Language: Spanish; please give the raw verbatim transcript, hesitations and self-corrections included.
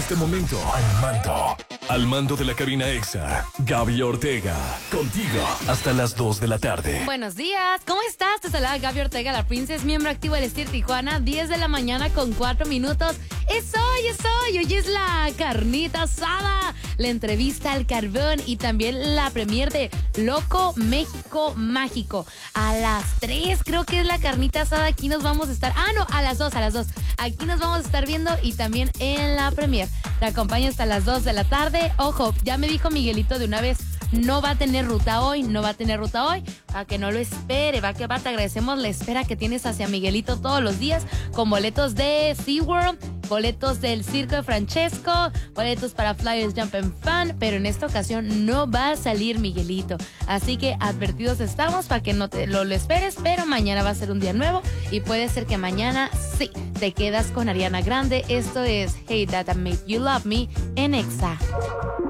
este momento al mando. Al mando de la cabina Exa, Gaby Ortega. Contigo hasta las dos de la tarde. Buenos días, ¿cómo estás? Te saluda Gaby Ortega, la Princess, miembro activo del Estir Tijuana, diez de la mañana con cuatro minutos. Es hoy, es hoy, hoy es la carnita asada, la entrevista al carbón y también la premier de Loco México Mágico. A las tres creo que es la carnita asada, aquí nos vamos a estar, ah no, a las dos, a las dos. Aquí nos vamos a estar viendo y también en la premier. Te acompaño hasta las dos de la tarde. Ojo, ya me dijo Miguelito de una vez, no va a tener ruta hoy, no va a tener ruta hoy, para que no lo espere, va que va, te agradecemos la espera que tienes hacia Miguelito todos los días, con boletos de SeaWorld, boletos del Circo de Francesco, boletos para Flyers Jump and Fun, pero en esta ocasión no va a salir Miguelito, así que advertidos estamos para que no te lo, lo esperes, pero mañana va a ser un día nuevo y puede ser que mañana sí, te quedas con Ariana Grande. Esto es Hey That I Made You Love Me en Exa.